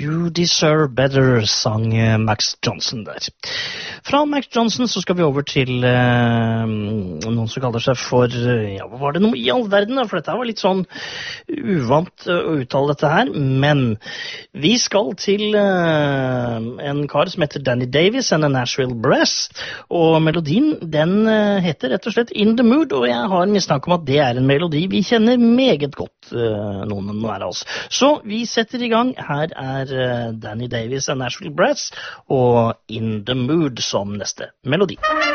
You Deserve Better, sang Max Johnson der. Fra Max Johnson så skal vi over til noen som kaller seg for, ja, hva var det noe i all verden da? For dette var litt sånn uvant å uttale dette her, men vi skal til en kar som heter Danny Davis and the Nashville Brass, og melodien den heter rett og slett In the Mood, og jeg har en mistanke om at det er en melodi vi kjenner meget godt, noen hver av oss. Så vi setter i gang. Her er Danny Davis and Nashville Brass og In the Mood som neste melodi.